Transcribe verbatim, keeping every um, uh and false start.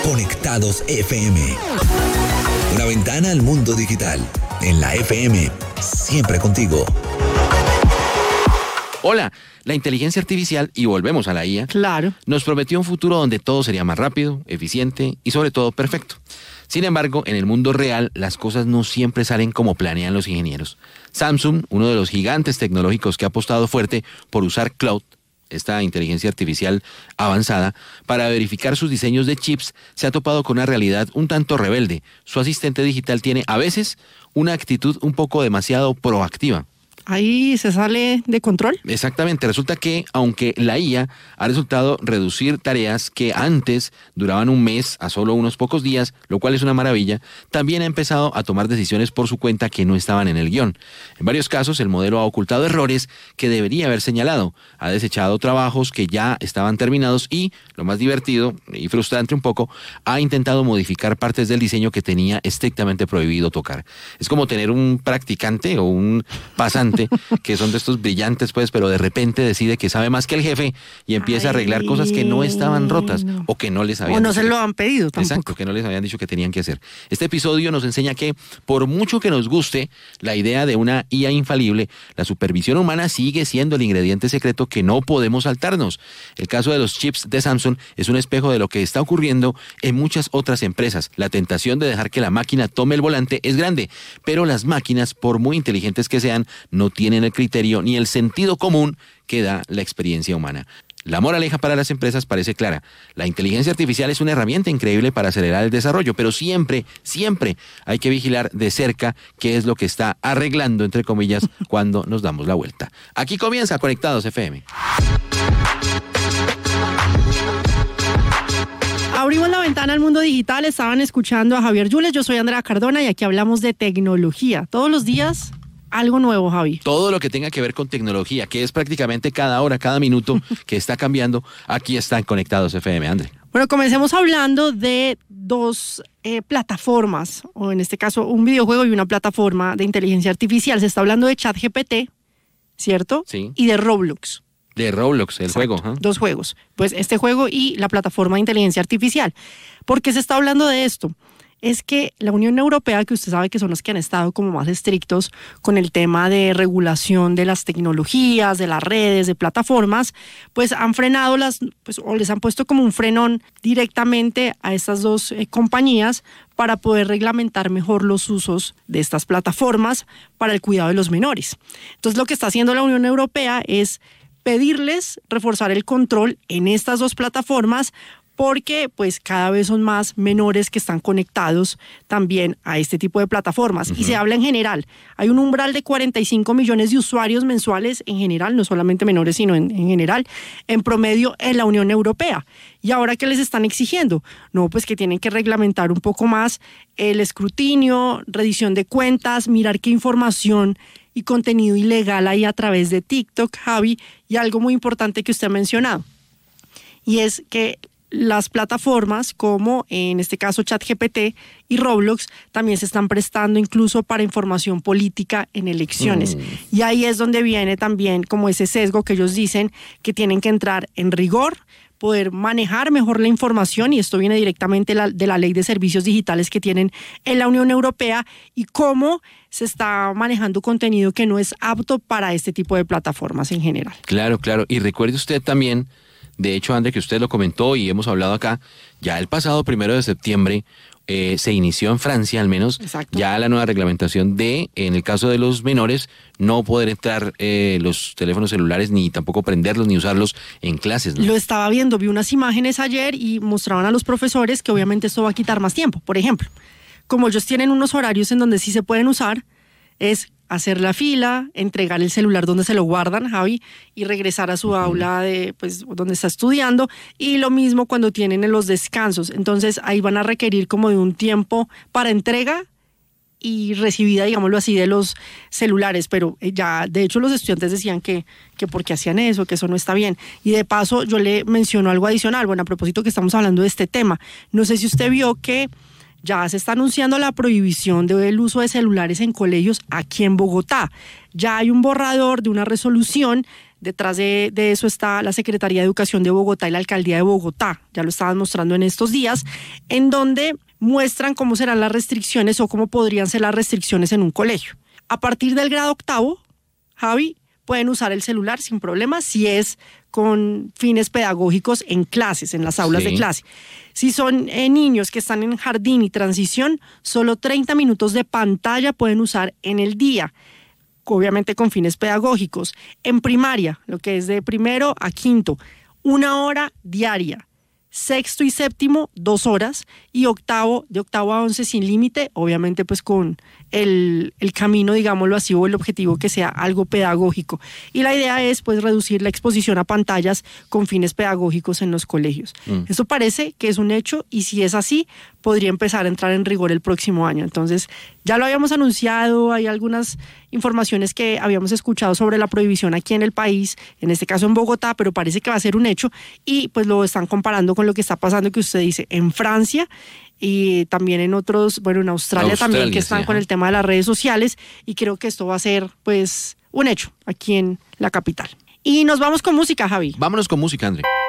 Conectados F M. Una ventana al mundo digital. En la F M, siempre contigo. Hola, la inteligencia artificial, y volvemos a la I A, claro, nos prometió un futuro donde todo sería más rápido, eficiente y sobre todo perfecto. Sin embargo, en el mundo real, las cosas no siempre salen como planean los ingenieros. Samsung, uno de los gigantes tecnológicos que ha apostado fuerte por usar cloud, esta inteligencia artificial avanzada, para verificar sus diseños de chips, se ha topado con una realidad un tanto rebelde. Su asistente digital tiene, a veces, una actitud un poco demasiado proactiva. Ahí se sale de control. Exactamente, resulta que aunque la I A ha resultado reducir tareas que antes duraban un mes a solo unos pocos días, lo cual es una maravilla, también ha empezado a tomar decisiones por su cuenta que no estaban en el guión. En varios casos el modelo ha ocultado errores que debería haber señalado, ha desechado trabajos que ya estaban terminados y, lo más divertido y frustrante un poco, ha intentado modificar partes del diseño que tenía estrictamente prohibido tocar. Es como tener un practicante o un pasante que son de estos brillantes, pues, pero de repente decide que sabe más que el jefe y empieza Ay, a arreglar cosas que no estaban rotas o que no les habían O no se lo han pedido tampoco. Exacto, que no les habían dicho que tenían que hacer. Este episodio nos enseña que, por mucho que nos guste la idea de una I A infalible, la supervisión humana sigue siendo el ingrediente secreto que no podemos saltarnos. El caso de los chips de Samsung es un espejo de lo que está ocurriendo en muchas otras empresas. La tentación de dejar que la máquina tome el volante es grande, pero las máquinas, por muy inteligentes que sean, no tienen el criterio ni el sentido común que da la experiencia humana. La moraleja para las empresas parece clara. La inteligencia artificial es una herramienta increíble para acelerar el desarrollo, pero siempre, siempre hay que vigilar de cerca qué es lo que está arreglando, entre comillas, cuando nos damos la vuelta. Aquí comienza Conectados F M. Abrimos la ventana al mundo digital. Estaban escuchando a Javier Yules. Yo soy Andrea Cardona y aquí hablamos de tecnología. Todos los días algo nuevo, Javi. Todo lo que tenga que ver con tecnología, que es prácticamente cada hora, cada minuto que está cambiando, aquí están Conectados F M, André. Bueno, comencemos hablando de dos eh, plataformas, o en este caso un videojuego y una plataforma de inteligencia artificial. Se está hablando de ChatGPT, ¿cierto? Sí. Y de Roblox. De Roblox, el Exacto. juego. ¿eh? Dos juegos. Pues este juego y la plataforma de inteligencia artificial. ¿Por qué se está hablando de esto? Es que la Unión Europea, que usted sabe que son los que han estado como más estrictos con el tema de regulación de las tecnologías, de las redes, de plataformas, pues han frenado las, pues, o les han puesto como un frenón directamente a estas dos eh, compañías para poder reglamentar mejor los usos de estas plataformas para el cuidado de los menores. Entonces, lo que está haciendo la Unión Europea es pedirles reforzar el control en estas dos plataformas, porque pues cada vez son más menores que están conectados también a este tipo de plataformas. Uh-huh. Y se habla en general. Hay un umbral de cuarenta y cinco millones de usuarios mensuales en general, no solamente menores, sino en, en general, en promedio en la Unión Europea. ¿Y ahora qué les están exigiendo? No, pues que tienen que reglamentar un poco más el escrutinio, rendición de cuentas, mirar qué información y contenido ilegal hay a través de TikTok, Javi, y algo muy importante que usted ha mencionado. Y es que las plataformas como en este caso ChatGPT y Roblox también se están prestando incluso para información política en elecciones. Mm. Y ahí es donde viene también como ese sesgo que ellos dicen que tienen que entrar en rigor, poder manejar mejor la información, y esto viene directamente la, de la ley de servicios digitales que tienen en la Unión Europea, y cómo se está manejando contenido que no es apto para este tipo de plataformas en general. Claro, claro. Y recuerde usted también, de hecho, André, que usted lo comentó y hemos hablado acá, ya el pasado primero de septiembre eh, se inició en Francia, al menos, Exacto. ya la nueva reglamentación de, en el caso de los menores, no poder entrar eh, los teléfonos celulares, ni tampoco prenderlos, ni usarlos en clases, ¿no? Lo estaba viendo, vi unas imágenes ayer y mostraban a los profesores que obviamente esto va a quitar más tiempo. Por ejemplo, como ellos tienen unos horarios en donde sí se pueden usar, es hacer la fila, entregar el celular donde se lo guardan, Javi, y regresar a su uh-huh. aula de, pues, donde está estudiando, y lo mismo cuando tienen en los descansos. Entonces ahí van a requerir como de un tiempo para entrega y recibida, digámoslo así, de los celulares, pero ya, de hecho, los estudiantes decían que, que por qué hacían eso, que eso no está bien. Y de paso, yo le menciono algo adicional, bueno, a propósito que estamos hablando de este tema, no sé si usted vio que ya se está anunciando la prohibición del uso de celulares en colegios aquí en Bogotá. Ya hay un borrador de una resolución Detrás de, de eso está la Secretaría de Educación de Bogotá y la Alcaldía de Bogotá, ya lo estaban mostrando en estos días, en donde muestran cómo serán las restricciones o cómo podrían ser las restricciones en un colegio. A partir del grado octavo, Javi, pueden usar el celular sin problema si es con fines pedagógicos en clases, en las aulas Sí. de clase. Si son eh, niños que están en jardín y transición, solo treinta minutos de pantalla pueden usar en el día, obviamente con fines pedagógicos. En primaria, lo que es de primero a quinto, una hora diaria. Sexto y séptimo, dos horas, y octavo, de octavo a once sin límite, obviamente pues con el, el camino, digámoslo así, o el objetivo que sea algo pedagógico. Y la idea es pues reducir la exposición a pantallas con fines pedagógicos en los colegios. Mm. Eso parece que es un hecho, y si es así, podría empezar a entrar en rigor el próximo año. Entonces, ya lo habíamos anunciado, hay algunas informaciones que habíamos escuchado sobre la prohibición aquí en el país, en este caso en Bogotá, pero parece que va a ser un hecho, y pues lo están comparando con lo que está pasando, que usted dice, en Francia y también en otros, bueno, en Australia, Australia también, que están sí, con el tema de las redes sociales, y creo que esto va a ser pues un hecho aquí en la capital. Y nos vamos con música, Javi. Vámonos con música, André.